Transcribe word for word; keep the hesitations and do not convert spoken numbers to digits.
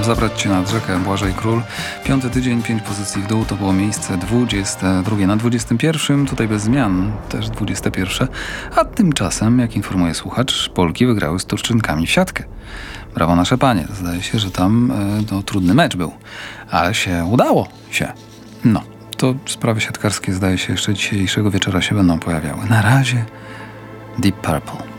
Zabrać cię nad rzekę, Błażej Król. Piąty tydzień, pięć pozycji w dół, to było miejsce dwudzieste drugie. Na dwudziestym pierwszym, tutaj bez zmian, też dwudzieste pierwsze. A tymczasem, jak informuje słuchacz, Polki wygrały z Turczynkami w siatkę. Brawo nasze panie. Zdaje się, że tam no, trudny mecz był. Ale się udało się. No, to sprawy siatkarskie zdaje się jeszcze dzisiejszego wieczora się będą pojawiały. Na razie Deep Purple.